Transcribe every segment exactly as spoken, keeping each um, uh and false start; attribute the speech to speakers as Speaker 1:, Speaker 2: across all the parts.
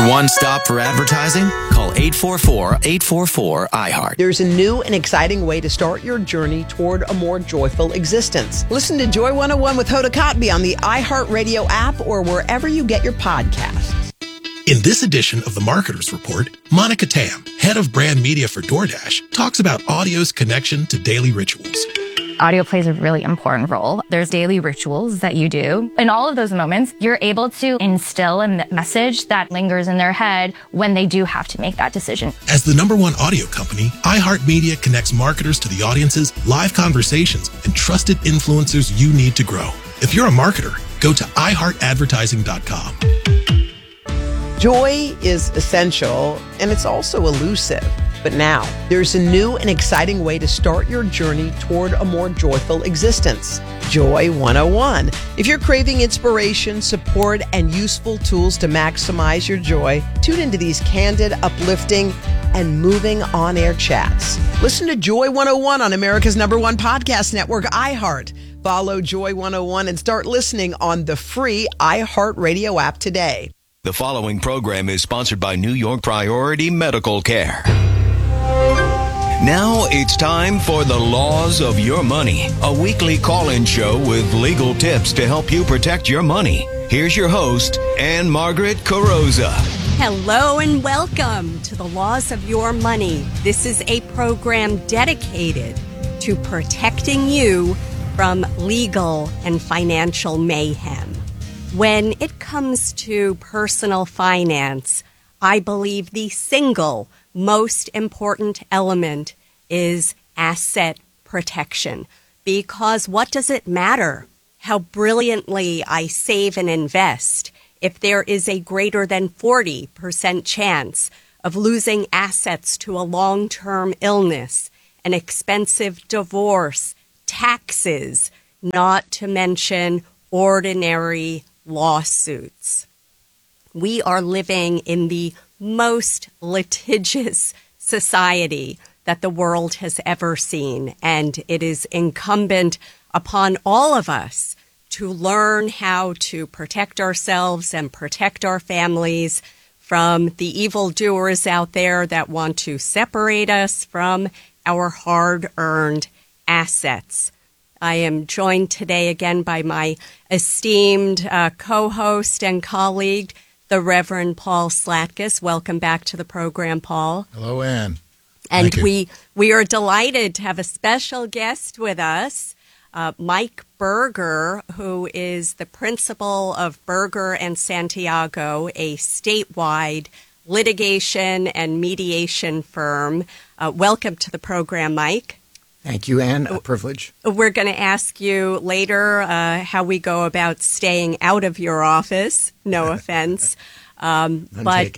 Speaker 1: Your one stop for advertising? Call eight four four, eight four four, I heart.
Speaker 2: There's a new and exciting way to start your journey toward a more joyful existence. Listen to Joy one oh one with Hoda Kotb on the iHeartRadio app or wherever you get your podcasts.
Speaker 3: In this edition of the Marketer's Report, Monica Tam, head of brand media for DoorDash, talks about audio's connection to daily rituals.
Speaker 4: Audio plays a really important role. There's daily rituals that you do. In all of those moments, you're able to instill a message that lingers in their head when they do have to make that decision.
Speaker 3: As the number one audio company, iHeartMedia connects marketers to the audiences, live conversations, and trusted influencers you need to grow. If you're a marketer, go to i heart advertising dot com.
Speaker 2: Joy is essential, and it's also elusive. But now, there's a new and exciting way to start your journey toward a more joyful existence. Joy one oh one. If you're craving inspiration, support, and useful tools to maximize your joy, tune into these candid, uplifting, and moving on-air chats. Listen to Joy one oh one on America's number one podcast network, iHeart. Follow Joy one oh one and start listening on the free iHeartRadio app today.
Speaker 1: The following program is sponsored by New York Priority Medical Care. Now it's time for The Laws of Your Money, a weekly call-in show with legal tips to help you protect your money. Here's your host, Ann Margaret Carrozza.
Speaker 5: Hello and welcome to The Laws of Your Money. This is a program dedicated to protecting you from legal and financial mayhem. When it comes to personal finance, I believe the single most important element is asset protection. Because what does it matter how brilliantly I save and invest if there is a greater than forty percent chance of losing assets to a long-term illness, an expensive divorce, taxes, not to mention ordinary lawsuits? We are living in the most litigious society that the world has ever seen, and it is incumbent upon all of us to learn how to protect ourselves and protect our families from the evildoers out there that want to separate us from our hard-earned assets. I am joined today again by my esteemed uh, co-host and colleague, the Reverend Paul Slatkus. Welcome back to the program, Paul.
Speaker 6: Hello, Ann.
Speaker 5: And
Speaker 6: Thank you.
Speaker 5: we we are delighted to have a special guest with us, uh, Mike Berger, who is the principal of Berger and Santiago, a statewide litigation and mediation firm. Uh, welcome to the program, Mike.
Speaker 6: Thank you, Ann. A privilege.
Speaker 5: We're going to ask you later uh, how we go about staying out of your office. No offense. Um, but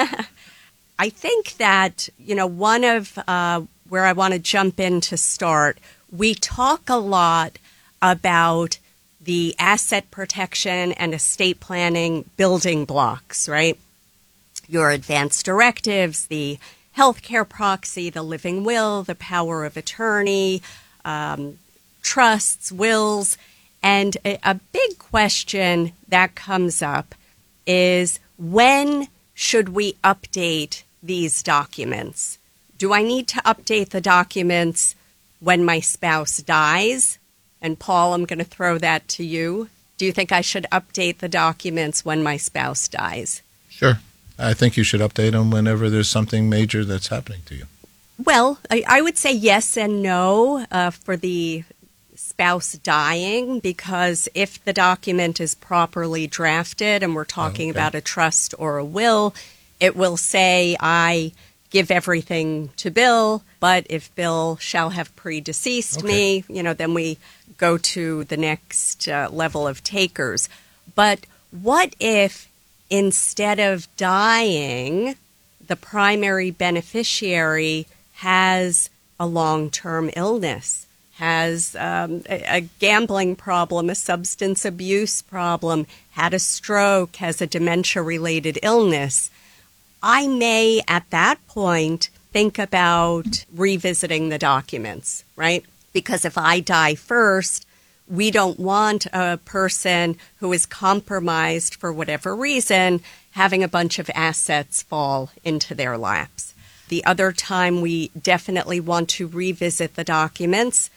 Speaker 5: I think that, you know, one of uh, where I want to jump in to start, we talk a lot about the asset protection and estate planning building blocks, right? Your advance directives, the healthcare proxy, the living will, the power of attorney, um, trusts, wills. And a, a big question that comes up is, when should we update these documents? Do I need to update the documents when my spouse dies? And Paul, I'm going to throw that to you. Do you think I should update the documents when my spouse dies?
Speaker 6: Sure. I think you should update them whenever there's something major that's happening to you.
Speaker 5: Well, I, I would say yes and no uh, for the spouse dying, because if the document is properly drafted, and we're talking
Speaker 6: okay.
Speaker 5: about a trust or a will, it will say, I give everything to Bill, but if Bill shall have predeceased
Speaker 6: okay.
Speaker 5: me, you know, then we go to the next uh, level of takers. But what if instead of dying, the primary beneficiary has a long-term illness, has um, a, a gambling problem, a substance abuse problem, had a stroke, has a dementia-related illness? I may, at that point, think about revisiting the documents, right? Because if I die first, we don't want a person who is compromised for whatever reason having a bunch of assets fall into their laps. The other time we definitely want to revisit the documents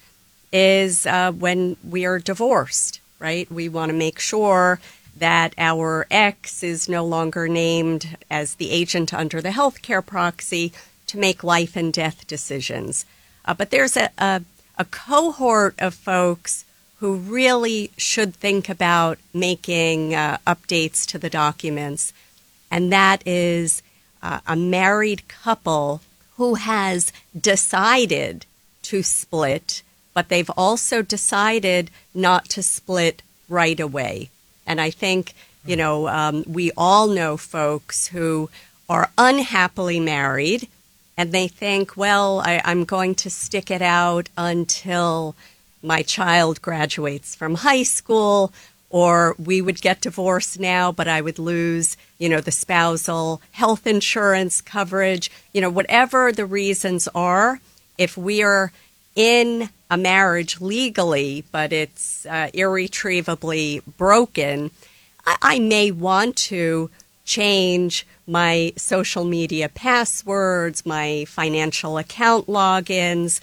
Speaker 5: is uh, when we are divorced, right? We want to make sure that our ex is no longer named as the agent under the healthcare proxy to make life and death decisions. Uh, but there's a, a, a cohort of folks who really should think about making uh, updates to the documents, and that is uh, a married couple who has decided to split, but they've also decided not to split right away. And I think, you know, um, we all know folks who are unhappily married, and they think, well, I, I'm going to stick it out until my child graduates from high school, or we would get divorced now, but I would lose, you know, the spousal health insurance coverage, you know, whatever the reasons are. If we are in a marriage legally, but it's uh, irretrievably broken, I-, I may want to change my social media passwords, my financial account logins,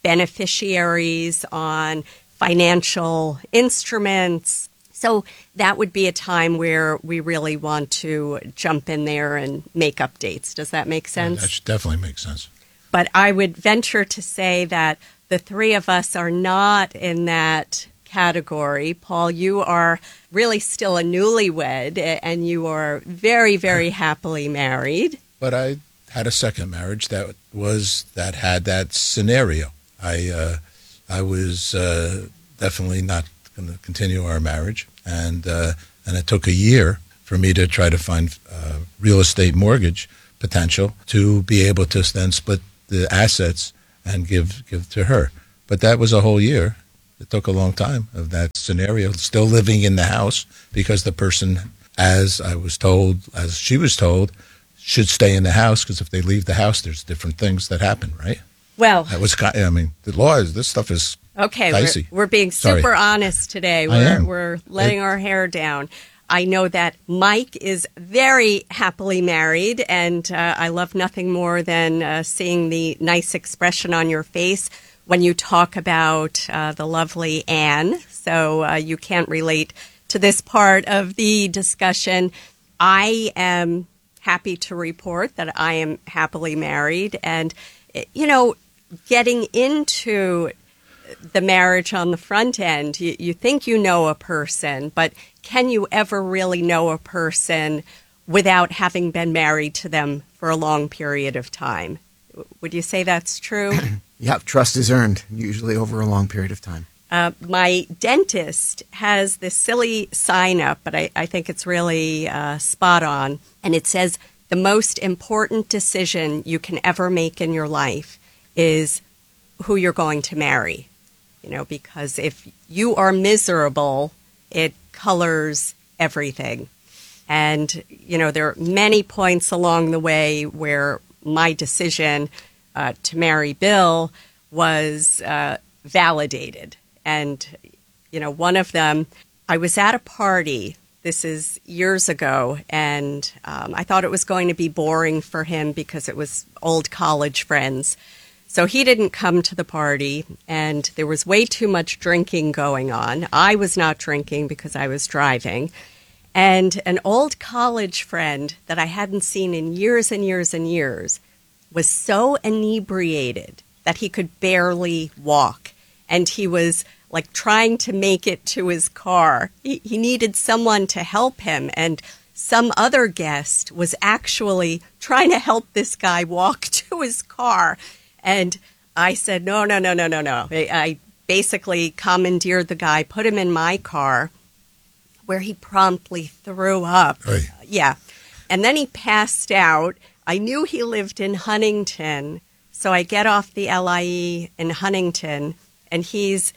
Speaker 5: beneficiaries on financial instruments. So that would be a time where we really want to jump in there and make updates. Does that make sense?
Speaker 6: Yeah, that should definitely make sense.
Speaker 5: But I would venture to say that the three of us are not in that category. Paul, you are really still a newlywed, and you are very, very happily married.
Speaker 6: But I had a second marriage that was that had that scenario. I uh, I was uh, definitely not going to continue our marriage, and uh, and it took a year for me to try to find uh, real estate mortgage potential to be able to then split the assets and give give to her. But that was a whole year. It took a long time of that scenario, still living in the house, because the person, as I was told, as she was told, should stay in the house, because if they leave the house, there's different things that happen, right?
Speaker 5: Well,
Speaker 6: that was, I mean, the law is, this stuff is
Speaker 5: okay.
Speaker 6: dicey.
Speaker 5: We're, we're being super
Speaker 6: Sorry.
Speaker 5: honest today.
Speaker 6: I
Speaker 5: We're,
Speaker 6: am.
Speaker 5: we're letting
Speaker 6: It,
Speaker 5: our hair down. I know that Mike is very happily married, and uh, I love nothing more than uh, seeing the nice expression on your face when you talk about uh, the lovely Anne. So uh, you can't relate to this part of the discussion. I am happy to report that I am happily married, and, you know, getting into the marriage on the front end, you, you think you know a person, but can you ever really know a person without having been married to them for a long period of time? Would you say that's true?
Speaker 7: Yeah, trust is earned, usually over a long period of time.
Speaker 5: Uh, my dentist has this silly sign up, but I, I think it's really uh, spot on. And it says, the most important decision you can ever make in your life is who you're going to marry. You know, because if you are miserable, it colors everything. And, you know, there are many points along the way where my decision uh, to marry Bill was uh, validated. And, you know, one of them, I was at a party, this is years ago, and um, I thought it was going to be boring for him because it was old college friends. So he didn't come to the party, and there was way too much drinking going on. I was not drinking because I was driving. And an old college friend that I hadn't seen in years and years and years was so inebriated that he could barely walk. And he was like trying to make it to his car. He, he needed someone to help him. And some other guest was actually trying to help this guy walk to his car. And I said, no, no, no, no, no, no. I, I basically commandeered the guy, put him in my car, where he promptly threw up.
Speaker 6: Oy.
Speaker 5: Yeah. And then he passed out. I knew he lived in Huntington, so I get off the L I E in Huntington, and he's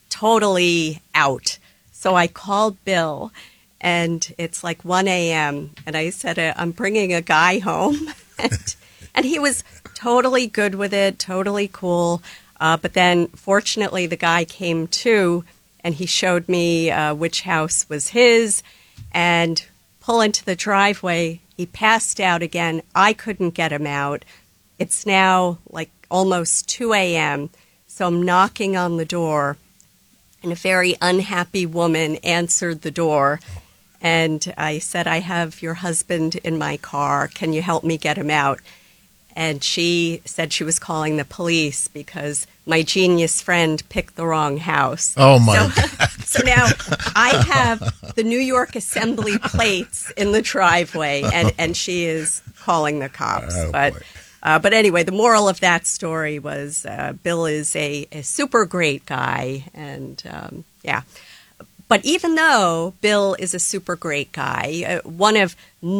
Speaker 5: totally out. So I called Bill, and it's like one a.m., and I said, I'm bringing a guy home. and, and he was totally good with it, totally cool. Uh, but then, fortunately, the guy came to, and he showed me uh, which house was his, and pull into the driveway. He passed out again. I couldn't get him out. It's now like almost two a.m., so I'm knocking on the door, and a very unhappy woman answered the door. And I said, I have your husband in my car. Can you help me get him out? And she said she was calling the police because my genius friend picked the wrong house.
Speaker 6: Oh, my
Speaker 5: so,
Speaker 6: God.
Speaker 5: So now I have the New York Assembly plates in the driveway, and, and she is calling the cops.
Speaker 6: Oh,
Speaker 5: but
Speaker 6: boy.
Speaker 5: uh, but anyway, the moral of that story was uh, Bill is a, a super great guy. And, um, yeah. But even though Bill is a super great guy, uh, one of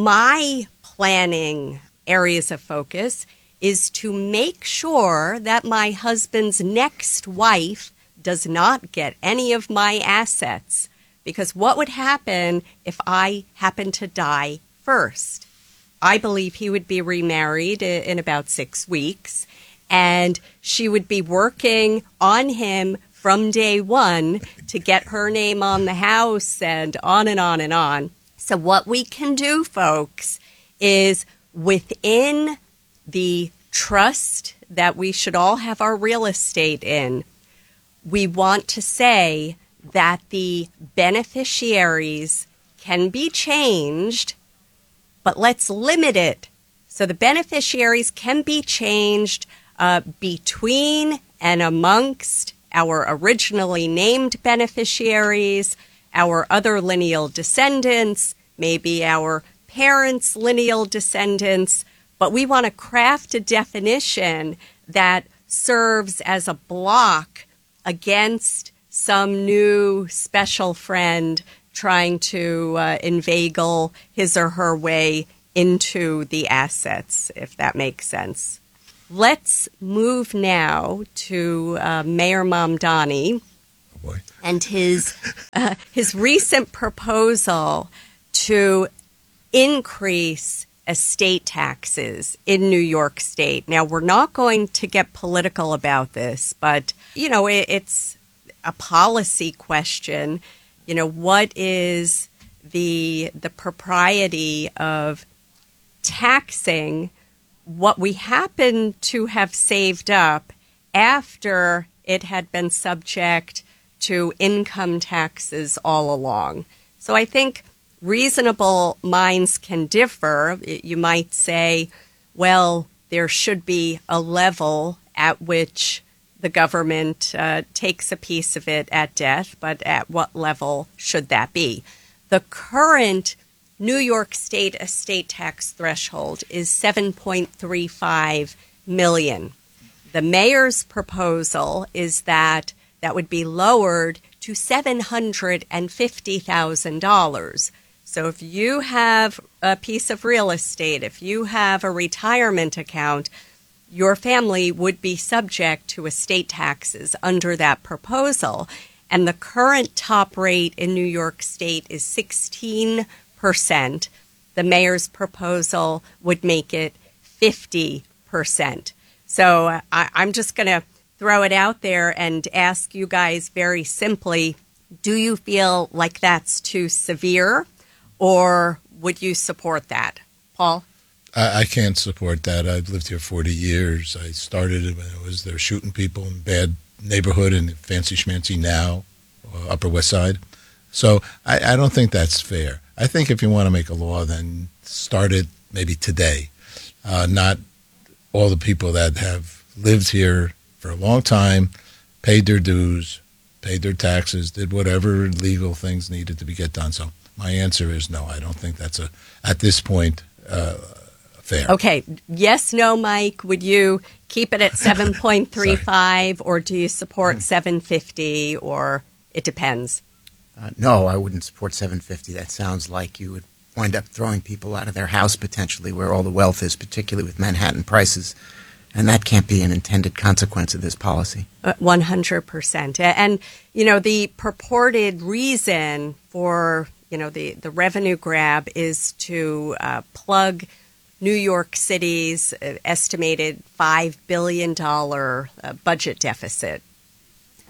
Speaker 5: my planning areas of focus is to make sure that my husband's next wife does not get any of my assets. Because what would happen if I happened to die first? I believe he would be remarried in about six weeks, and she would be working on him from day one to get her name on the house, and on and on and on. So what we can do, folks, is within the trust that we should all have our real estate in, we want to say that the beneficiaries can be changed, but let's limit it. So the beneficiaries can be changed uh, between and amongst our originally named beneficiaries, our other lineal descendants, maybe our parents' lineal descendants, but we want to craft a definition that serves as a block against some new special friend trying to uh, inveigle his or her way into the assets, if that makes sense. Let's move now to uh, Mayor Mamdani
Speaker 6: Oh, boy.
Speaker 5: and his uh, his recent proposal to increase estate taxes in New York State. Now, we're not going to get political about this, but, you know, it, it's a policy question. You know, what is the the propriety of taxing what we happen to have saved up after it had been subject to income taxes all along? So I think reasonable minds can differ. You might say, well, there should be a level at which the government uh, takes a piece of it at death, but at what level should that be? The current New York State estate tax threshold is seven point three five million dollars. The mayor's proposal is that that would be lowered to seven hundred fifty thousand dollars. So if you have a piece of real estate, if you have a retirement account, your family would be subject to estate taxes under that proposal. And the current top rate in New York State is sixteen percent. The mayor's proposal would make it fifty percent. So uh, I, I'm just going to throw it out there and ask you guys very simply, do you feel like that's too severe, or would you support that? Paul?
Speaker 6: I, I can't support that. I've lived here forty years. I started it when it was they're shooting people in bad neighborhood in Fancy Schmancy now, uh, Upper West Side. So I, I don't think that's fair. I think if you want to make a law, then start it maybe today, uh, not all the people that have lived here for a long time, paid their dues, paid their taxes, did whatever legal things needed to be get done. So my answer is no. I don't think that's a at this point uh, fair.
Speaker 5: Okay. Yes, no, Mike. Would you keep it at seven point three five, or do you support seven fifty, or it depends?
Speaker 7: Uh, no, I wouldn't support seven fifty. That sounds like you would wind up throwing people out of their house potentially, where all the wealth is, particularly with Manhattan prices. And that can't be an intended consequence of this policy.
Speaker 5: Uh, one hundred percent. And, you know, the purported reason for, you know, the, the revenue grab is to uh, plug New York City's uh, estimated five billion dollars uh, budget deficit.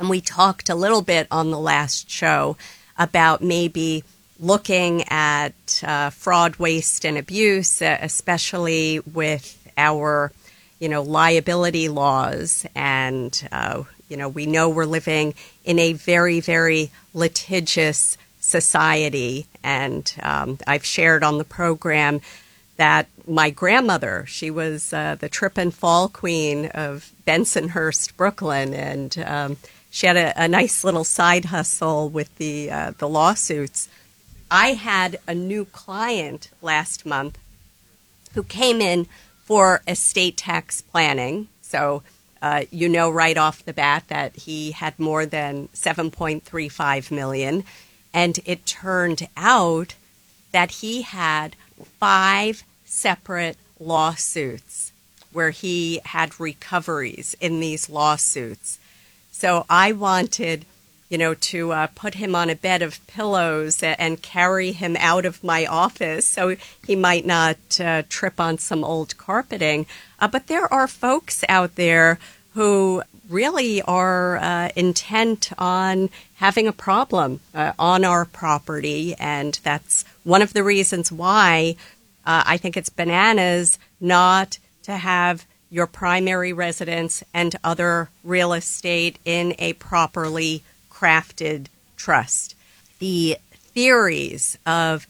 Speaker 5: And we talked a little bit on the last show about maybe looking at uh, fraud, waste, and abuse, uh, especially with our, you know, liability laws. And, uh, you know, we know we're living in a very, very litigious society. And um, I've shared on the program that my grandmother, she was uh, the trip and fall queen of Bensonhurst, Brooklyn, and um, she had a, a nice little side hustle with the uh, the lawsuits. I had a new client last month who came in for estate tax planning. So uh, you know right off the bat that he had more than seven point three five million dollars. And it turned out that he had five separate lawsuits where he had recoveries in these lawsuits. So I wanted, you know, to uh, put him on a bed of pillows and carry him out of my office so he might not uh, trip on some old carpeting. Uh, but there are folks out there who really are uh, intent on having a problem uh, on our property. And that's one of the reasons why uh, I think it's bananas not to have your primary residence and other real estate in a properly crafted trust. The theories of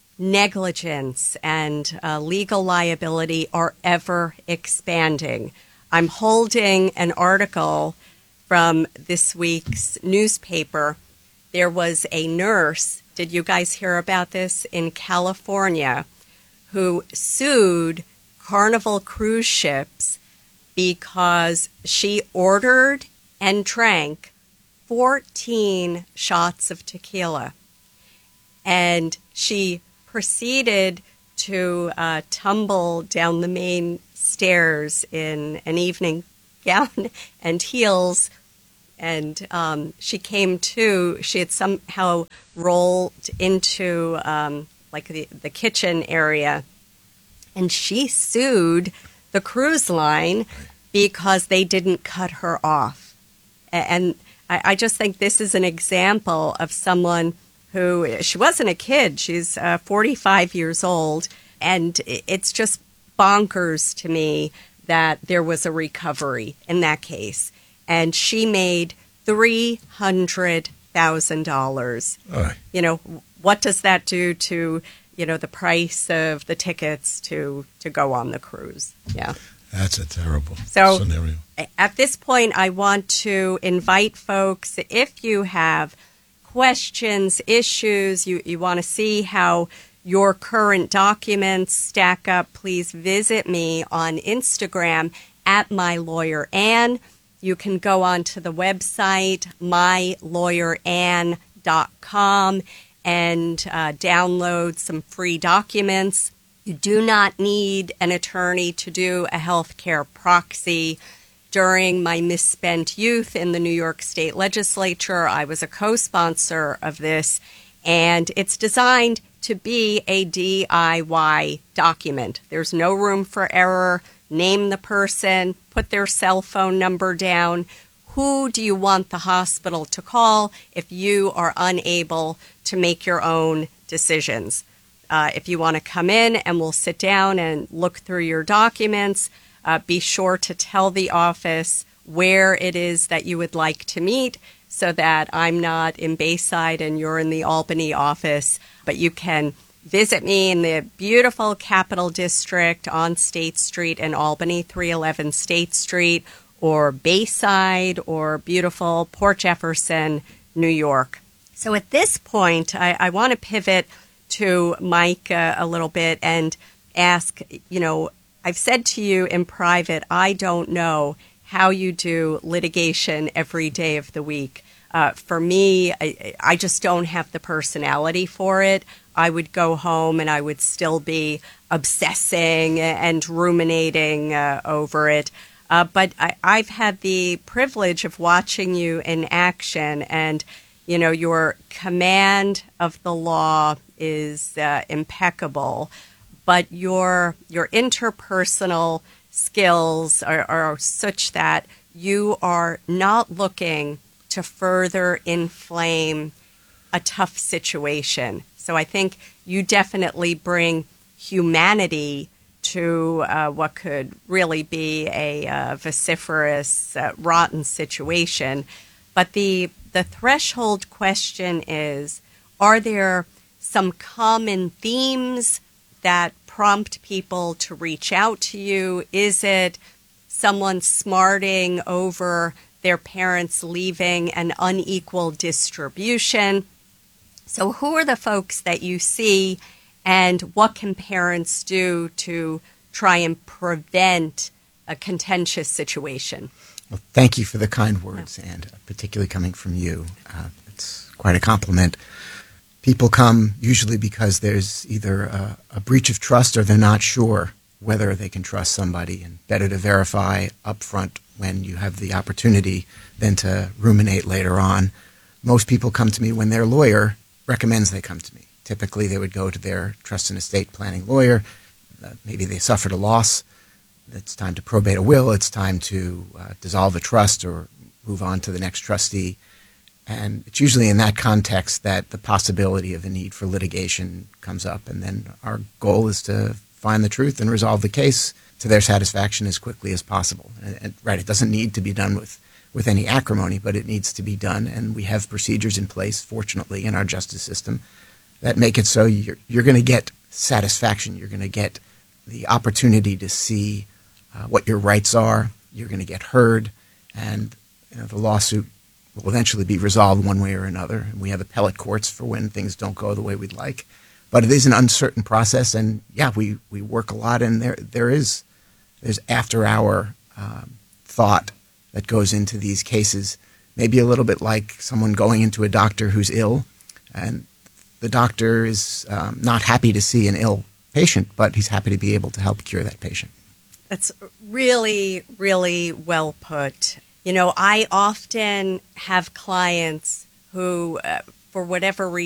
Speaker 5: negligence and uh, legal liability are ever expanding. I'm holding an article from this week's newspaper. There was a nurse, did you guys hear about this, in California, who sued Carnival cruise ships because she ordered and drank fourteen shots of tequila. And she proceeded to uh, tumble down the main stairs in an evening gown and heels. And um, she came to, she had somehow rolled into um, like the, the kitchen area. And she sued the cruise line because they didn't cut her off. And I, I just think this is an example of someone who, she wasn't a kid, she's uh, forty-five years old, and it's just bonkers to me that there was a recovery in that case. And she made three hundred thousand dollars.
Speaker 6: Oh.
Speaker 5: You know, what does that do to, you know, the price of the tickets to, to go on the cruise? Yeah.
Speaker 6: That's a terrible
Speaker 5: so,
Speaker 6: scenario.
Speaker 5: At this point, I want to invite folks, if you have questions, issues, you, you want to see how your current documents stack up, please visit me on Instagram at MyLawyerAnn. You can go onto the website, my lawyer ann dot com, and uh, download some free documents. You do not need an attorney to do a healthcare proxy. During my misspent youth in the New York State Legislature, I was a co-sponsor of this, and it's designed to be a D I Y document. There's no room for error. Name the person, put their cell phone number down. Who do you want the hospital to call if you are unable to make your own decisions? Uh, if you want to come in and we'll sit down and look through your documents, uh, be sure to tell the office where it is that you would like to meet so that I'm not in Bayside and you're in the Albany office, but you can visit me in the beautiful Capital District on State Street in Albany, three eleven State Street, or Bayside, or beautiful Port Jefferson, New York. So at this point, I, I want to pivot to Mike uh, a little bit and ask, you know, I've said to you in private, I don't know how you do litigation every day of the week. Uh, for me, I, I just don't have the personality for it. I would go home and I would still be obsessing and ruminating uh, over it. Uh, but I, I've had the privilege of watching you in action, and, you know, your command of the law is uh, impeccable, but your your interpersonal skills are, are such that you are not looking to further inflame a tough situation. So I think you definitely bring humanity to uh, what could really be a uh, vociferous, uh, rotten situation. But the the threshold question is, are there some common themes that prompt people to reach out to you? Is it someone smarting over their parents leaving an unequal distribution? So who are the folks that you see, and what can parents do to try and prevent a contentious situation?
Speaker 7: Well, thank you for the kind words, and particularly coming from you. Uh, it's quite a compliment. People come usually because there's either a, a breach of trust or they're not sure whether they can trust somebody, and better to verify up front when you have the opportunity than to ruminate later on. Most people come to me when their lawyer recommends they come to me. Typically, they would go to their trust and estate planning lawyer. Uh, maybe they suffered a loss. It's time to probate a will. It's time to uh, dissolve a trust or move on to the next trustee. And it's usually in that context that the possibility of a need for litigation comes up. And then our goal is to find the truth and resolve the case to their satisfaction as quickly as possible. And, and right, it doesn't need to be done with, with any acrimony, but it needs to be done. And we have procedures in place, fortunately, in our justice system that make it so you're, you're going to get satisfaction. You're going to get the opportunity to see uh, what your rights are. You're going to get heard, and you know, the lawsuit will eventually be resolved one way or another. And we have appellate courts for when things don't go the way we'd like. But it is an uncertain process, and yeah, we, we work a lot, and there there is there's after-hour um, thought that goes into these cases, maybe a little bit like someone going into a doctor who's ill, and the doctor is um, not happy to see an ill patient, but he's happy to be able to help cure that patient.
Speaker 5: That's really, really well put. You know, I often have clients who, uh, for whatever reason,